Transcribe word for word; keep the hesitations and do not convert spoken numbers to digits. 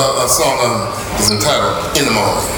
a, a song um, is entitled In the Morning.